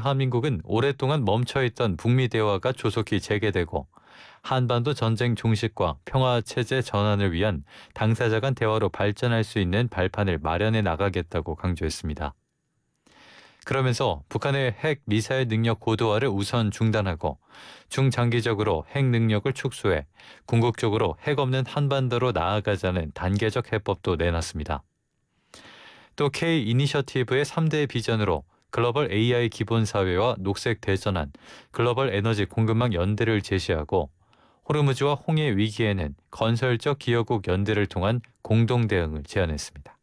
대한민국은 오랫동안 멈춰있던 북미 대화가 조속히 재개되고 한반도 전쟁 종식과 평화 체제 전환을 위한 당사자 간 대화로 발전할 수 있는 발판을 마련해 나가겠다고 강조했습니다. 그러면서 북한의 핵 미사일 능력 고도화를 우선 중단하고 중장기적으로 핵 능력을 축소해 궁극적으로 핵 없는 한반도로 나아가자는 단계적 해법도 내놨습니다. 또 K 이니셔티브의 3대 비전으로 글로벌 AI 기본 사회와 녹색 대전환, 글로벌 에너지 공급망 연대를 제시하고 호르무즈와 홍해 위기에는 건설적 기여국 연대를 통한 공동 대응을 제안했습니다.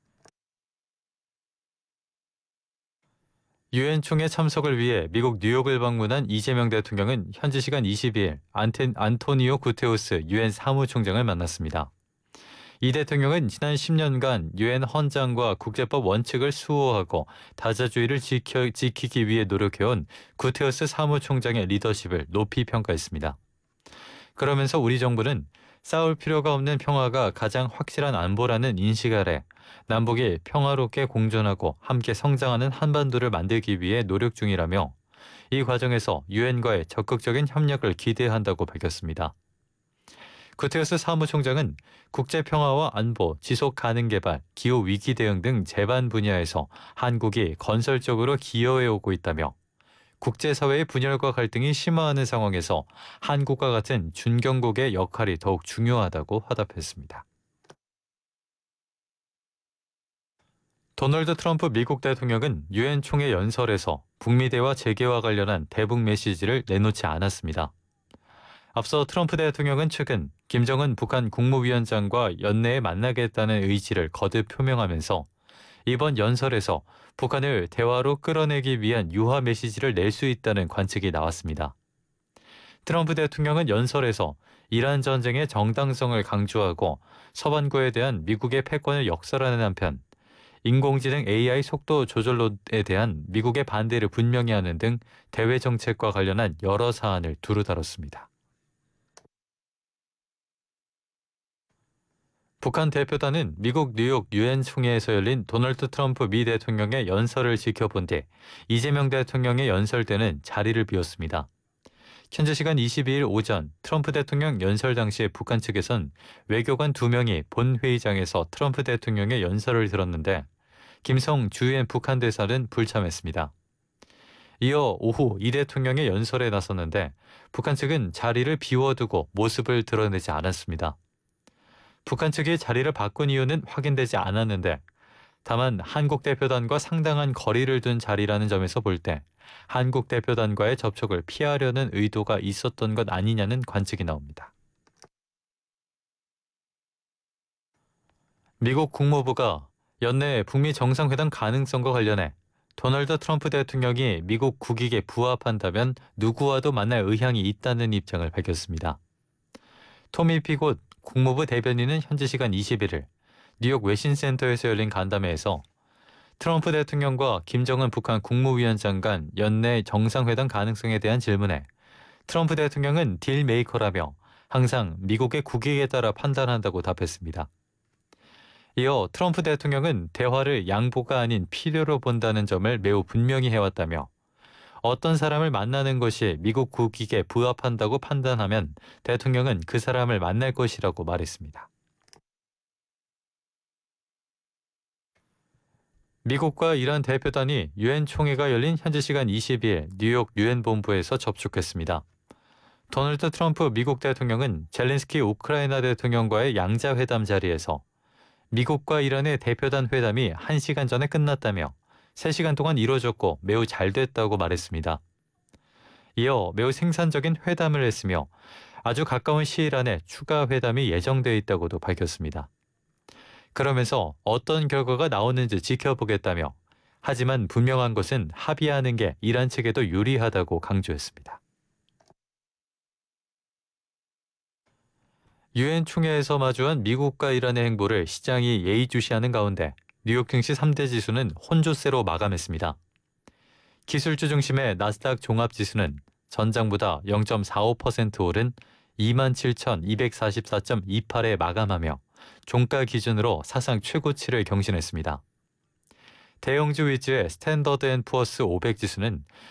유엔 총회 참석을 위해 미국 뉴욕을 방문한 이재명 대통령은 현지 시간 22일 안토니오 구테우스 유엔 사무총장을 만났습니다. 이 대통령은 지난 10년간 유엔 헌장과 국제법 원칙을 수호하고 다자주의를 지키기 위해 노력해온 구테우스 사무총장의 리더십을 높이 평가했습니다. 그러면서 우리 정부는 싸울 필요가 없는 평화가 가장 확실한 안보라는 인식 아래 남북이 평화롭게 공존하고 함께 성장하는 한반도를 만들기 위해 노력 중이라며 이 과정에서 유엔과의 적극적인 협력을 기대한다고 밝혔습니다. 구테러스 사무총장은 국제평화와 안보, 지속가능개발, 기후위기 대응 등 제반 분야에서 한국이 건설적으로 기여해오고 있다며 국제사회의 분열과 갈등이 심화하는 상황에서 한국과 같은 준경국의 역할이 더욱 중요하다고 화답했습니다. 도널드 트럼프 미국 대통령은 유엔 총회 연설에서 북미 대화 재개와 관련한 대북 메시지를 내놓지 않았습니다. 앞서 트럼프 대통령은 최근 김정은 북한 국무위원장과 연내에 만나겠다는 의지를 거듭 표명하면서 이번 연설에서 북한을 대화로 끌어내기 위한 유화 메시지를 낼 수 있다는 관측이 나왔습니다. 트럼프 대통령은 연설에서 이란 전쟁의 정당성을 강조하고 서반구에 대한 미국의 패권을 역설하는 한편 인공지능 AI 속도 조절론에 대한 미국의 반대를 분명히 하는 등 대외 정책과 관련한 여러 사안을 두루 다뤘습니다. 북한 대표단은 미국 뉴욕 유엔 총회에서 열린 도널드 트럼프 미 대통령의 연설을 지켜본 뒤 이재명 대통령의 연설 때는 자리를 비웠습니다. 현재 시간 22일 오전 트럼프 대통령 연설 당시 북한 측에선 외교관 2명이 본회의장에서 트럼프 대통령의 연설을 들었는데 김성 주유엔 북한 대사는 불참했습니다. 이어 오후 이 대통령의 연설에 나섰는데 북한 측은 자리를 비워두고 모습을 드러내지 않았습니다. 북한 측이 자리를 바꾼 이유는 확인되지 않았는데 다만 한국 대표단과 상당한 거리를 둔 자리라는 점에서 볼 때 한국 대표단과의 접촉을 피하려는 의도가 있었던 것 아니냐는 관측이 나옵니다. 미국 국무부가 연내 북미 정상회담 가능성과 관련해 도널드 트럼프 대통령이 미국 국익에 부합한다면 누구와도 만날 의향이 있다는 입장을 밝혔습니다. 토미 피곳 국무부 대변인은 현지 시간 21일 뉴욕 외신센터에서 열린 간담회에서 트럼프 대통령과 김정은 북한 국무위원장 간 연내 정상회담 가능성에 대한 질문에 트럼프 대통령은 딜 메이커라며 항상 미국의 국익에 따라 판단한다고 답했습니다. 이어 트럼프 대통령은 대화를 양보가 아닌 필요로 본다는 점을 매우 분명히 해왔다며 어떤 사람을 만나는 것이 미국 국익에 부합한다고 판단하면 대통령은 그 사람을 만날 것이라고 말했습니다. 미국과 이란 대표단이 유엔 총회가 열린 현지 시간 22일 뉴욕 유엔 본부에서 접촉했습니다. 도널드 트럼프 미국 대통령은 젤렌스키 우크라이나 대통령과의 양자회담 자리에서 미국과 이란의 대표단 회담이 1시간 전에 끝났다며 3시간 동안 이루어졌고 매우 잘 됐다고 말했습니다. 이어 매우 생산적인 회담을 했으며 아주 가까운 시일 안에 추가 회담이 예정되어 있다고도 밝혔습니다. 그러면서 어떤 결과가 나오는지 지켜보겠다며 하지만 분명한 것은 합의하는 게 이란 측에도 유리하다고 강조했습니다. 유엔 총회에서 마주한 미국과 이란의 행보를 시장이 예의주시하는 가운데 뉴욕 증시 3대 지수는 혼조세로 마감했습니다. 기술주 중심의 나스닥 종합지수는 전장보다 0.45% 오른 27,244.28에 마감하며 종가 기준으로 사상 최고치를 경신했습니다. 대형주 위주의 스탠더드 앤 푸어스 500 지수는